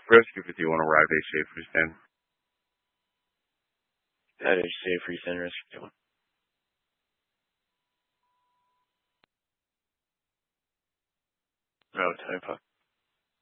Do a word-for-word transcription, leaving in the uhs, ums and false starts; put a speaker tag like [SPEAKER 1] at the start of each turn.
[SPEAKER 1] Rescue fifty-one arrived H J Freestand.
[SPEAKER 2] At H J Freestand, Rescue fifty-one. Oh, typo.